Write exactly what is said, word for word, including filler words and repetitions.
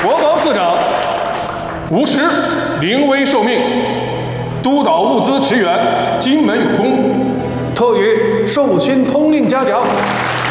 国防次长吴驰临危受命，督导物资驰援，金门有功， 特予授勋通令嘉奖。